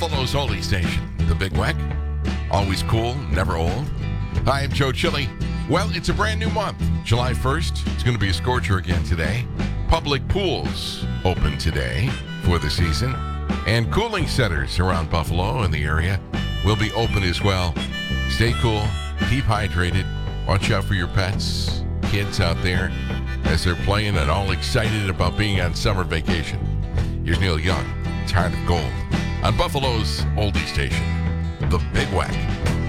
Buffalo's oldie station, the Big Weck. Always cool, never old. Hi, I'm Joe Chili. Well, it's a brand new month. July 1st. It's going to be a scorcher again today. Public pools open today for the season. And cooling centers around Buffalo and the area will be open as well. Stay cool, keep hydrated, watch out for your pets, kids out there as they're playing and all excited about being on summer vacation. Here's Neil Young, It's Heart of Gold, on Buffalo's oldie station, the Big Weck.